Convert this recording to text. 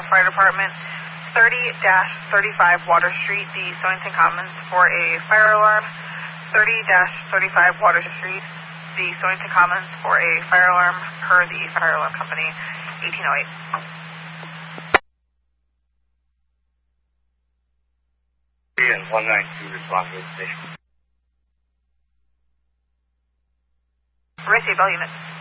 Fire Department, 30-35 Water Street, the Stonington Commons, for a fire alarm. 30-35 Water Street, the Stonington Commons, for a fire alarm per the Fire Alarm Company, 1808. And 192 respond to the station. Race Bell Unit.